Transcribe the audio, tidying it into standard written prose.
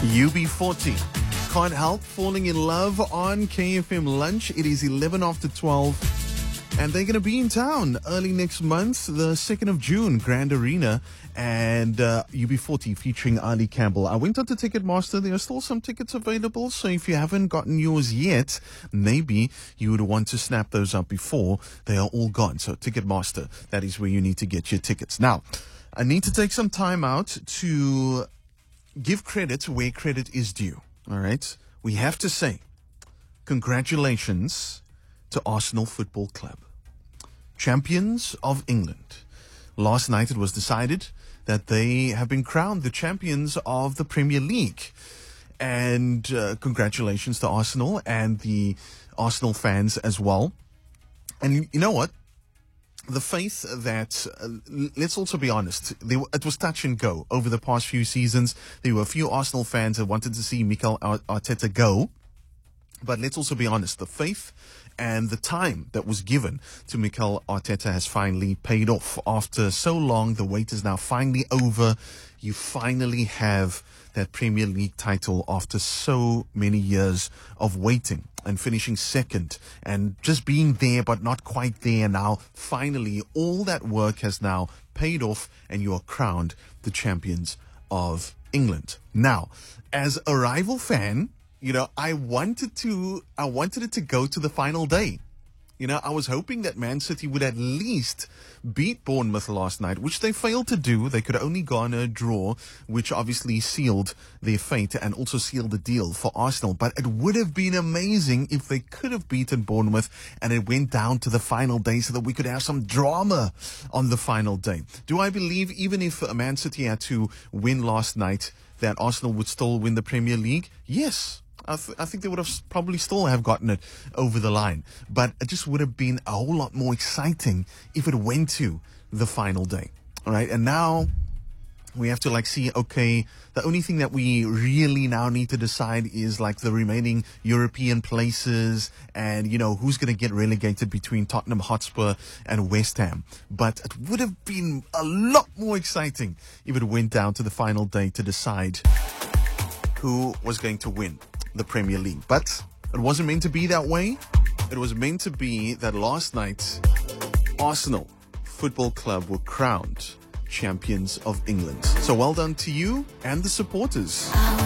UB40. Can't help falling in love on KFM Lunch. It is 11 after 12. And they're going to be in town early next month, the 2nd of June, Grand Arena. And UB40 featuring Ali Campbell. I went on to Ticketmaster. There are still some tickets available. So if you haven't gotten yours yet, maybe you would want to snap those up before they are all gone. So Ticketmaster, that is where you need to get your tickets. Now, I need to take some time out to give credit where credit is due. All right. We have to say congratulations to Arsenal Football Club, champions of England. Last night it was decided that they have been crowned the champions of the Premier League. And congratulations to Arsenal and the Arsenal fans as well. And you know what? The faith that, let's also be honest, it was touch and go over the past few seasons. There were a few Arsenal fans that wanted to see Mikel Arteta go. But let's also be honest, the faith and the time that was given to Mikel Arteta has finally paid off. After so long, the wait is now finally over. You finally have that Premier League title after so many years of waiting and finishing second and just being there but not quite there. Now, finally, all that work has now paid off and you are crowned the champions of England. Now, as a rival fan, you know, I wanted it to go to the final day. You know, I was hoping that Man City would at least beat Bournemouth last night, which they failed to do. They could only garner a draw, which obviously sealed their fate and also sealed the deal for Arsenal. But it would have been amazing if they could have beaten Bournemouth and it went down to the final day so that we could have some drama on the final day. Do I believe even if Man City had to win last night, that Arsenal would still win the Premier League? Yes. I think they would have probably still have gotten it over the line. But it just would have been a whole lot more exciting if it went to the final day. All right. And now we have to see, okay, the only thing that we really now need to decide is the remaining European places and, you know, who's going to get relegated between Tottenham Hotspur and West Ham. But it would have been a lot more exciting if it went down to the final day to decide who was going to win the Premier League. But it wasn't meant to be that way. It was meant to be that last night, Arsenal Football Club were crowned champions of England. So well done to you and the supporters.